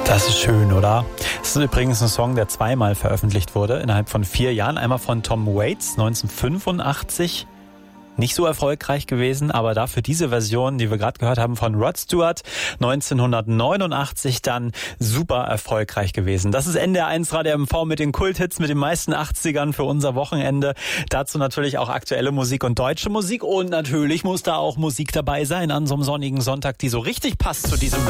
Das ist schön, oder? Das ist übrigens ein Song, der zweimal veröffentlicht wurde, innerhalb von 4 Jahren. Einmal von Tom Waits 1985. Nicht so erfolgreich gewesen, aber dafür diese Version, die wir gerade gehört haben, von Rod Stewart 1989 dann super erfolgreich gewesen. Das ist NDR1 Radio MV mit den Kulthits, mit den meisten 80ern für unser Wochenende. Dazu natürlich auch aktuelle Musik und deutsche Musik und natürlich muss da auch Musik dabei sein an so einem sonnigen Sonntag, die so richtig passt zu diesem